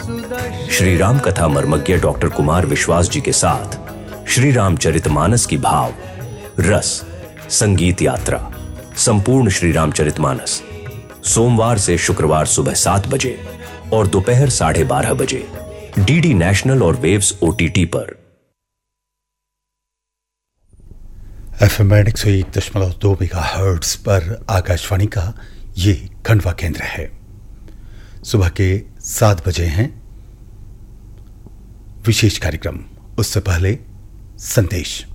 श्री राम कथा मर्मज्ञ डॉक्टर कुमार विश्वास जी के साथ श्री रामचरितमानस की भाव, रस, संगीत यात्रा, संपूर्ण श्री रामचरितमानस सोमवार से शुक्रवार सुबह 7 बजे और दोपहर 12:30 बजे डीडी नेशनल और वेव्स ओटीटी पर। FM 101.2 मेगाहर्ट्ज पर आकाशवाणी का ये खंडवा केंद्र है। सुबह के 7 बजे हैं विशेष कार्यक्रम, उससे पहले संदेश।